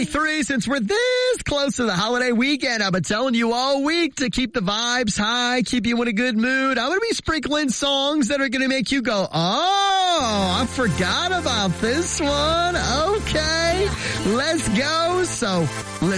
6:23, since we're this close to the holiday weekend, I've been telling you all week to keep the vibes high, keep you in a good mood. I'm going to be sprinkling songs that are going to make you go, oh, I forgot about this one. Okay, let's go. So